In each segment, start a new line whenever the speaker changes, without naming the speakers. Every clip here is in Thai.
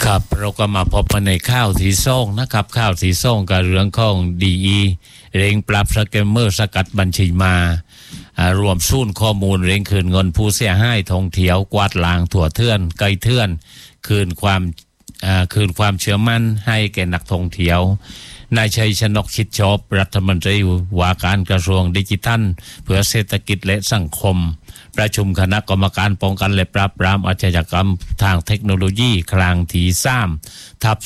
ครับเราก็มาพบกันในข้าวสีส้มนะครับข้าวสีส้มกับเรื่องของดีเร่งปรับสแกมเมอร์สกัดบัญชีมารวมสู้นข้อมูลเร่งคืนเงินผู้เสียหายท่องเที่ยวกวาดล้างถั่วเทื่อนไกลเทื่อนคืนความเชื่อมั่นให้แก่นักท่องเที่ยวนายชัยชนกชิดชอบรัฐมนตรีว่าการกระทรวงดิจิทัลเพื่อเศรษฐกิจและสังคมประชุมคณะกรรมการป้องกันและปราบปรามอาชญากรรมทางเทคโนโลยีครั้งที่3ทับ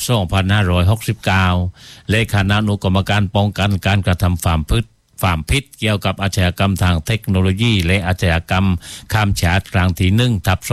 2569และคณะอนุกรรมการป้องกันการกระทำความผิดเกี่ยวกับอาชญากรรมทางเทคโนโลยีและอาชญากรรมข้ามชาติครั้งที่1ทับ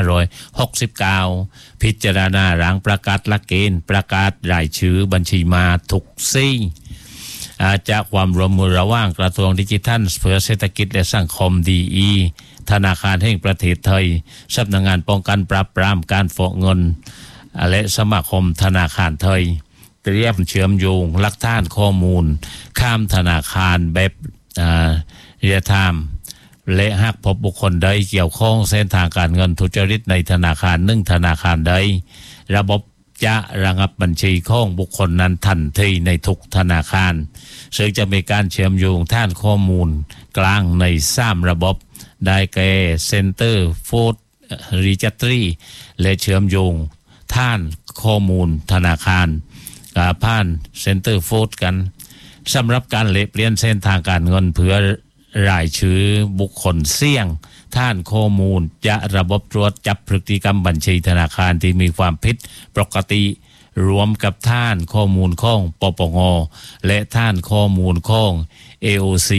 2569พิจารณาร่างประกาศหลักเกณฑ์ประกาศรายชื่อบัญชีม้าทุกซี่จากความร่วมมือระหว่างกระทรวงดิจิทัลเพื่อเศรษฐกิจและสังคมดีธนาคารแห่งประเทศไทยสำนักงานป้องกันปราบปรามการฟอกเงินและสมาคมธนาคารไทยเตรียมเชื่อมโยงหลักฐานข้อมูลข้ามธนาคารแบบเรียลไทม์และหากพบบุคคลใดเกี่ยวข้องเส้นทางการเงินทุจริตในธนาคารธนาคารใดระบบจะระงับบัญชีของบุคคลนั้นทันทีในทุกธนาคารซึ่งจะมีการเชื่อมโยงฐานข้อมูลกลางใน3ระบบได้แก่ Center Food Registry และเชื่อมโยงฐานข้อมูลธนาคารผ่าน Center Food กันสำหรับการเปลี่ยนเส้นทางการเงินเพื่อรายชื่อบุคคลเสี่ยงฐานข้อมูลจะระบบตรวจจับพฤติกรรมบัญชีธนาคารที่มีความผิดปกติรวมกับฐานข้อมูลของปปงและฐานข้อมูลของ AOC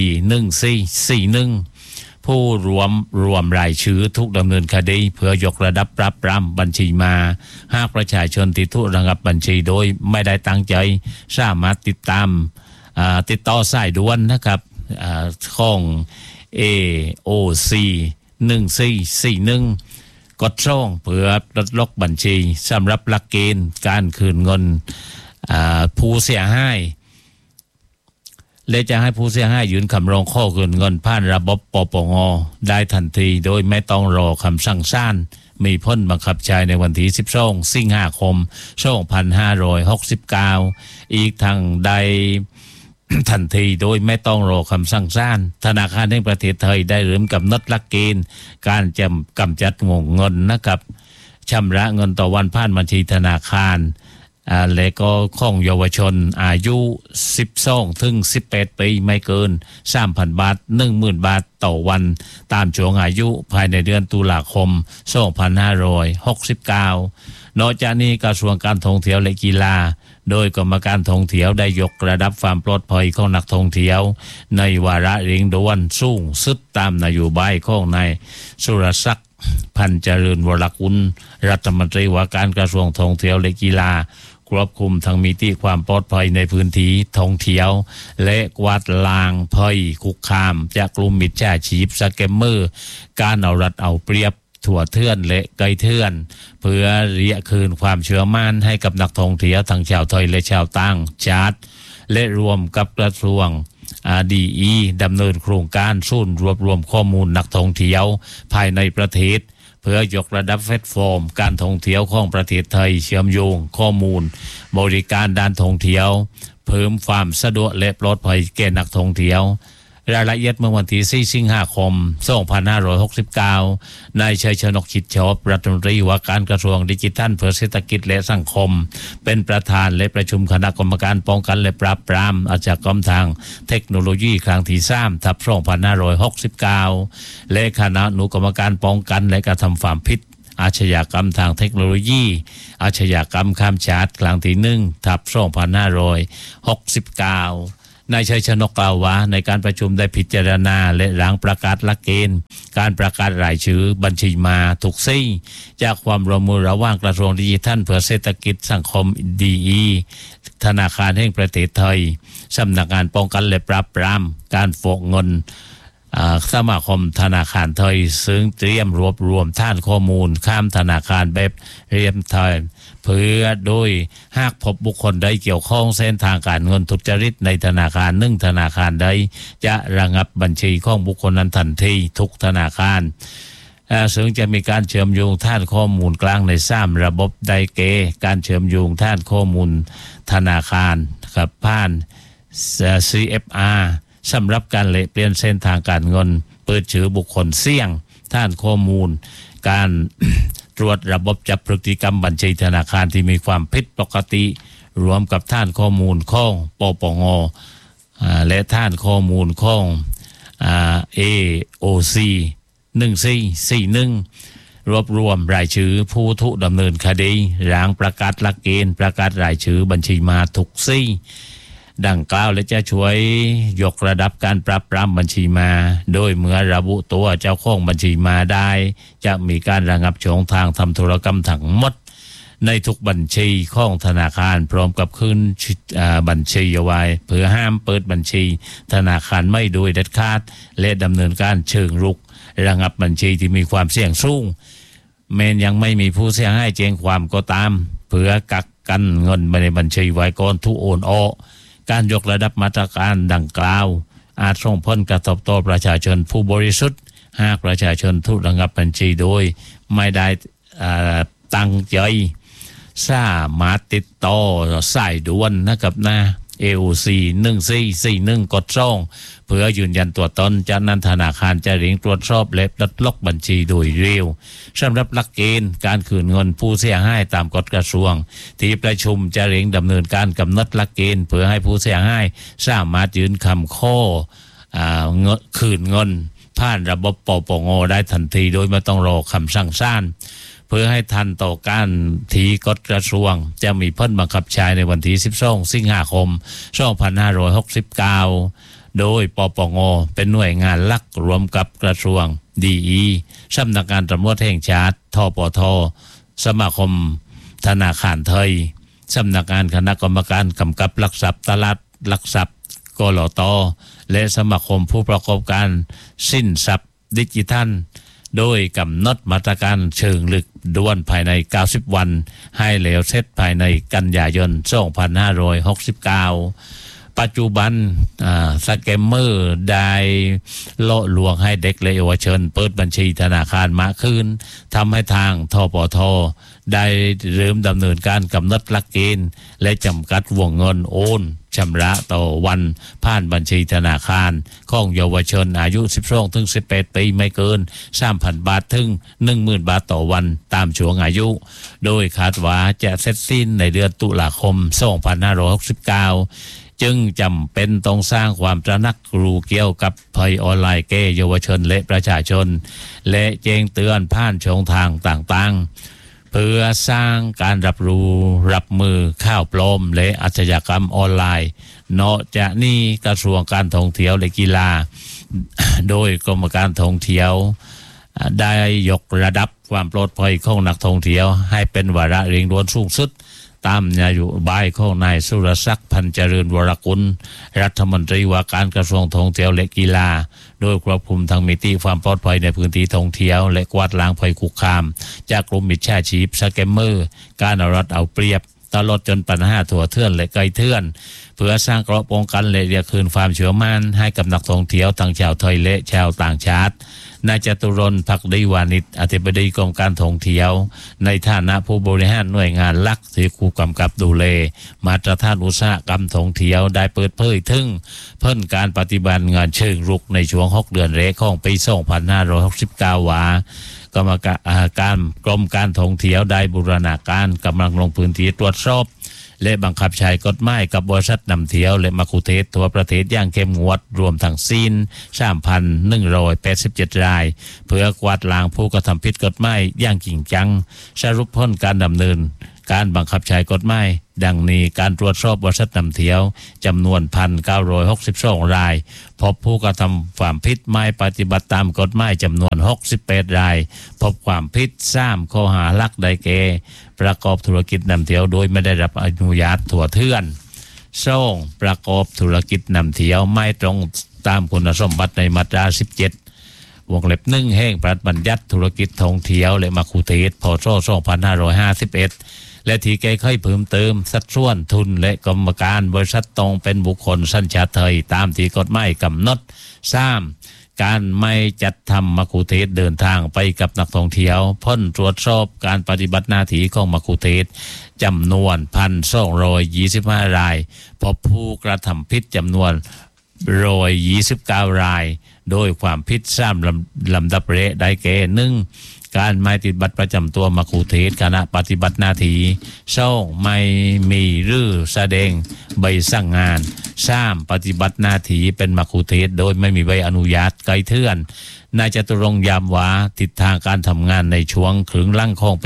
1441ผู้รวมรายชื่อทุกดำเนินคดีเพื่อยกระดับปราบปรามบัญชีมาหากประชาชนที่ถูกระงับบัญชีโดยไม่ได้ตั้งใจสามารถติดต่อสายด่วนนะครับของ AOC 1441กดช่องเพื่อปลดล็อกบัญชีสำหรับหลักเกณฑ์การคืนเงินผู้เสียหายและจะให้ผู้เสียหายยื่นคำร้องขอคืนเงินผ่านระบบปปงได้ทันทีโดยไม่ต้องรอคำสั่งศาลมีผลบังคับใช้ในวันที่12สิงหาคม2569อีกทางใดทันทีโดยไม่ต้องรอคำสั่งศาลธนาคารแห่งประเทศไทยได้เริ่มกำหนดหลักเกณฑ์การกำจัดงงเงินนะครับชำระเงินต่อวันผ่านบัญชีธนาคารและก็ของเยาวชนอายุ12ถึง18ปีไม่เกิน 3,000 บาท 10,000 บาทต่อวันตามช่วงอายุภายในเดือนตุลาคม2569นอกจากนี้กระทรวงการท่องเที่ยวและกีฬาโดยกรรมการท่องเที่ยวได้ยกระดับความปลอดภัยของนักท่องเที่ยวในวาระเร่งด่วนสูงสุดตามนโยบายของนายสุรศักดิ์พันเจริญวรกุลรัฐมนตรีว่าการกระทรวงท่องเที่ยวและกีฬาควบคุมทั้งมิติความปลอดภัยในพื้นที่ท่องเที่ยวและกวาดล้างภัยคุกคามจากกลุ่มมิจฉาชีพสแกมเมอร์การเอารัดเอาเปรียบถั่วเทื่อนและไก่เทื่อนเพื่อเรียกคืนความเชื่อมั่นให้กับนักท่องเที่ยวทั้งชาวไทยและชาวต่างชาติและรวมกับกระทรวงดีดำเนินโครงการศูนย์รวบรวมข้อมูลนักท่องเที่ยวภายในประเทศเพื่อยกระดับแพลตฟอร์มการท่องเที่ยวของประเทศไทยเชื่อมโยงข้อมูลบริการด้านท่องเที่ยวเพิ่มความสะดวกและปลอดภัยแก่นักท่องเที่ยวรายละเอียดเมื่อวันที่4สิงหาคม2569นายชัยชนกชิดชอบรัฐมนตรีว่าการกระทรวงดิจิทัลเพื่อเศรษฐกิจและสังคมเป็นประธานและประชุมคณะกรรมการป้องกันและปราบปรามอาชญากรรมทางเทคโนโลยีครั้งที่3ทับ2569และคณะอนุกรรมการป้องกันและกระทำความผิดอาชญากรรมทางเทคโนโลยีอาชญากรรมข้ามชาติครั้งที่1ทับ2569นายชัยชนกกล่าวว่าในการประชุมได้พิจารณาและร่างประกาศหลักเกณฑ์การประกาศรายชื่อบัญชีมาทุกซี่จากความร่วมมือระหว่างกระทรวงดิจิทัลเพื่อเศรษฐกิจสังคมดีธนาคารแห่งประเทศไทยสำนักงานป้องกันและปราบปรามการฟอกเงินสมาคมธนาคารไทยซึ่งเตรียมรวบรวมฐานข้อมูลข้ามธนาคารแบบเรียลไทม์เพื่อโดยหากพบบุคคลใดเกี่ยวข้องเส้นทางการเงินทุจริตในธนาคารธนาคารใดจะระงับบัญชีของบุคคลนั้นทันทีทุกธนาคารซึ่งจะมีการเชื่อมโยงฐานข้อมูลกลางใน3ระบบไดเกการเชื่อมโยงฐานข้อมูลธนาคารครับผ่าน CFR สำหรับการเปลี่ยนเส้นทางการเงินเปิดชื่อบุคคลเสี่ยงฐานข้อมูลการ ตรวจระบบจับพฤติกรรมบัญชีธนาคารที่มีความผิดปกติรวมกับฐานข้อมูลของปปงและฐานข้อมูลของAOC 1441รวบรวมรายชื่อผู้ถูกดำเนินคดีร่างประกาศหลักเกณฑ์ประกาศรายชื่อบัญชีม้าทุกซี่ดังกล่าวและจะช่วยยกระดับการปราบปรามบัญชีม้าโดยเมื่อระบุตัวเจ้าของบัญชีม้าได้จะมีการระงับช่องทางทำธุรกรรมทั้งหมดในทุกบัญชีของธนาคารพร้อมกับคืนบัญชีเอาไว้เพื่อห้ามเปิดบัญชีธนาคารไม่โดยเด็ดขาดและดำเนินการเชิงรุกระงับบัญชีที่มีความเสี่ยงสูงแม้ยังไม่มีผู้เสียหายแจ้งความก็ตามเพื่อกักกันเงินในบัญชีไว้ก่อนทุกโอนออกการยกระดับมาตรการดังกล่าวอาจส่งผลกระทบต่อประชาชนผู้บริสุทธิ์หากประชาชนถูกระงับบัญชีโดยไม่ได้ตั้งใจสามารถติดต่อสายด่วนนะครับนะ AOC 1441กด2เพื่อยืนยันตัวตนจากนั้นธนาคารจะเร่งตรวจสอบและปลดล็อกบัญชีโดยเร็วสำหรับหลักเกณฑ์การคืนเงินผู้เสียหายตามกฎกระทรวงที่ประชุมจะเร่งดำเนินการกำหนดหลักเกณฑ์เพื่อให้ผู้เสียหายสามารถยื่นคำข้อคืนเงินผ่านระบบปปงได้ทันทีโดยไม่ต้องรอคำสั่งศาลเพื่อให้ทันต่อการที่กฎกระทรวงจะมีผลบังคับใช้ในวันที่12สิงหาคม2569โดยปปงเป็นหน่วยงานหลักรวมกับกระทรวงดีสำนักงานตำรวจแห่งชาติทปทสมาคมธนาคารไทยสำนักงานคณะกรรมการกำกับหลักทรัพย์ตลาดหลักทรัพย์กลตและสมาคมผู้ประกอบการสินทรัพย์ดิจิทัลโดยกำหนดมาตรการเชิงลึกด่วนภายใน90วันให้แล้วเสร็จภายในกันยายน2569ปัจจุบันสแกมเมอร์ได้ล่อลวงให้เด็กและเยาวชนเปิดบัญชีธนาคารมากขึ้นทำให้ทางทปทได้เริ่มดำเนินการกำหนดหลักเกณฑ์และจำกัดวงเงินโอนชำระต่อวันผ่านบัญชีธนาคารของเยาวชนอายุ12ถึง18ปีไม่เกิน 3,000 บาทถึง 10,000 บาทต่อวันตามช่วงอายุโดยคาดว่าจะเสร็จสิ้นในเดือนตุลาคม2569จึงจำเป็นต้องสร้างความตระหนักรู้เกี่ยวกับภัยออนไลน์แก่เยาวชนและประชาชนและแจ้งเตือนผ่านช่องทางต่างๆเพื่อสร้างการรับรู้รับมือข่าวปลอมและอาชญากรรมออนไลน์นอกจากนี้กระทรวงการท่องเที่ยวและกีฬาโดยกรมการท่องเที่ยวได้ยกระดับความปลอดภัยของนักท่องเที่ยวให้เป็นวาระเร่งด่วนสูงสุดตามนโยบายของนายสุรศักดิ์พันเจริญวรกุลรัฐมนตรีว่าการกระทรวงท่องเที่ยวและกีฬาโดยควบคุมทางมิติความปลอดภัยในพื้นที่ท่องเที่ยวและกวาดล้างภัยคุกคามจากกลุ่มมิจฉาชีพสแกมเมอร์การเอารัดเอาเปรียบตลอดจนปัญหาถั่วเถื่อนและไกลเถื่อนเพื่อสร้างเกราะป้องกันและเรียกคืนความเชื่อมั่นให้กับนักท่องเที่ยวทั้งชาวไทยและชาวต่างชาตินายจตุรนต์ภักดีวานิชอธิบดีกรมการท่องเที่ยวในฐานะผู้บริหารหน่วยงานหลักที่ผู้กำกับดูแลมาตรฐานอุตสาหกรรมท่องเที่ยวได้เปิดเผยถึงเพิ่นการปฏิบัติงานเชิงรุกในช่วง6เดือนแรกของปี2569ว่ากรรมการท่องเที่ยวได้บูรณาการกำลังลงพื้นที่ตรวจสอบและบังคับใช้กฎหมายกับบริษัทนำเที่ยวและมัคคุเทศก์ทั่วประเทศอย่างเข้มงวดรวมทั้งสิ้น 3,187 รายเพื่อกวาดล้างผู้กระทำผิดกฎหมายอย่างจริงจังสรุปผลการดำเนินการบังคับใช้กฎหมายดังนี้การตรวจสอบบริษัทนำเที่ยวจำนวน 1,962 รายพบผู้กระทำความผิดไม่ปฏิบัติตามกฎหมายจำนวน68รายพบความผิด3ข้อหาลักได้แก่ประกอบธุรกิจนำเที่ยวโดยไม่ได้รับอนุญาตถั่วเถื่อน2ประกอบธุรกิจนำเที่ยวไม่ตรงตามคุณสมบัติในมาตรา17วงเล็บ1แห่งพระราชบัญญัติธุรกิจท่องเที่ยวและมัคคุเทศก์พ.ศ. 2551และที่แก้ไขเพิ่มเติมสัดส่วนทุนและกรรมการบริษัทต้องเป็นบุคคลสัญชาติไทยตามที่กฎหมายกำหนด3 การไม่จัดทำมัคคุเทศก์เดินทางไปกับนักท่องเที่ยวพ้นตรวจสอบการปฏิบัติหน้าที่ของมัคคุเทศก์จำนวน 1,225 รายพบผู้กระทำผิดจำนวน129 รายโดยความผิด3ลำดับได้แก่ 1. การไม่ติดบัตรประจำตัวมัคคุเทศก์ขณะปฏิบัติหน้าที่ 2. ไม่มีหรือแสดงใบสั่งงาน 3. ปฏิบัติหน้าที่เป็นมัคคุเทศก์โดยไม่มีใบอนุญาตไกลเทื่อนนายจตุรงค์ย้ำว่าทิศทางการทำงานในช่วงครึ่งหลังของปี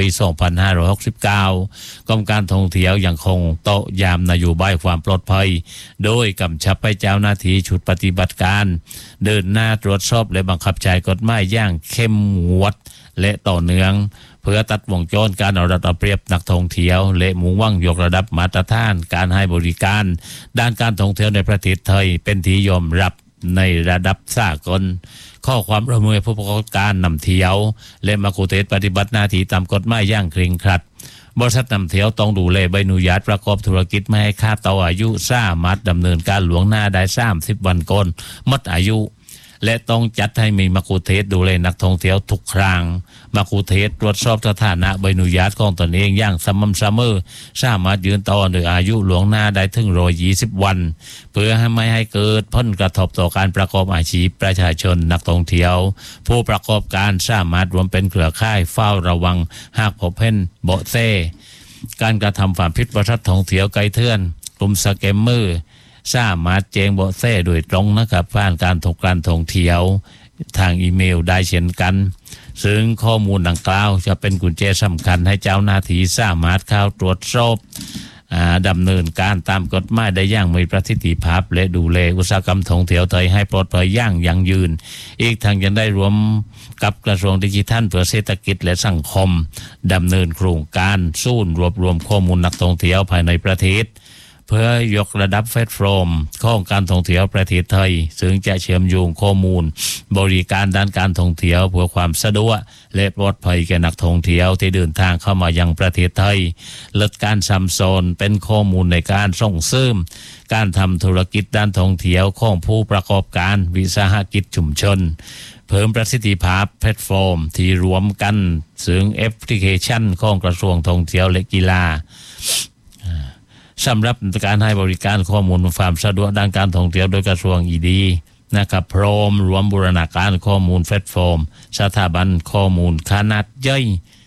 2569 กรมการท่องเที่ยวยังคงโต้ยามนโยบายความปลอดภัยโดยกำชับให้เจ้าหน้าที่ชุดปฏิบัติการเดินหน้าตรวจสอบและบังคับใช้กฎหมายอย่างเข้มงวดและต่อเนื่องเพื่อตัดวงจรการเอารัดเอาเปรียบนักท่องเที่ยวและมุ่งหวังยกระดับมาตรฐานการให้บริการด้านการท่องเที่ยวในประเทศไทยเป็นที่ยอมรับในระดับสากลข้อความร่วมมือผู้ประกอบการนำเที่ยวและมัคคุเทศก์ปฏิบัติหน้าที่ตามกฎหมายอย่างเคร่งครัดบริษัทนำเที่ยวต้องดูแลใบอนุญาตประกอบธุรกิจไม่ให้ขาดต่ออายุสามารถดำเนินการล่วงหน้าได้30 วันก่อนหมดอายุและต้องจัดให้มีมัคคุเทศก์ดูแลนักท่องเที่ยวทุกครั้งมัคคุเทศก์ตรวจสอบสถานะใบอนุญาตของตนเองอย่างสม่ำเสมอสามารถยืนต่อโดยอายุล่วงหน้าได้ถึง120 วันเพื่อไม่ให้เกิดผลกระทบต่อการประกอบอาชีพประชาชนนักท่องเที่ยวผู้ประกอบการสามารถรวมเป็นเครือข่ายเฝ้าระวังหากพบเห็นเบาะแสการกระทำความผิดบริษัทท่องเที่ยวไกลเทื่อนกลุ่มสแกมเมอร์สามารถแจ้งเบาะแสโดยตรงนะครับผ่านการท่องเที่ยวทางอีเมลได้เช่นกันซึ่งข้อมูลดังกล่าวจะเป็นกุญแจสำคัญให้เจ้าหน้าที่สามารถเข้าตรวจสอบดำเนินการตามกฎหมายได้อย่างมีประสิทธิภาพและดูแลอุตสาหกรรมท่องเที่ยวไทยให้ปลอดภัยอย่างยั่งยืนอีกทั้งยังได้รวมกับกระทรวงดิจิทัลเพื่อเศรษฐกิจและสังคมดำเนินโครงการศูนย์รวบรวมข้อมูลนักท่องเที่ยวภายในประเทศเพื่อยกระดับแพลตฟอร์มของการท่องเที่ยวประเทศไทยซึ่งจะเชื่อมโยงข้อมูลบริการด้านการท่องเที่ยวเพื่อความสะดวกและปลอดภัยแก่นักท่องเที่ยวที่เดินทางเข้ามายังประเทศไทยลดการซ้ำซ้อนเป็นข้อมูลในการส่งเสริมการทำธุรกิจด้านท่องเที่ยวของผู้ประกอบการวิสาหกิจชุมชนเพิ่มประสิทธิภาพแพลตฟอร์มที่รวมกันซึ่งแอปพลิเคชันของกระทรวงท่องเที่ยวและกีฬาสำหรับการให้บริการข้อมูลความสะดวกด้านการท่องเที่ยวโดยกระทรวงดีนะครับพร้อมรวมบูรณาการข้อมูลแพลตฟอร์มสถาบันข้อมูลขนาดย่อย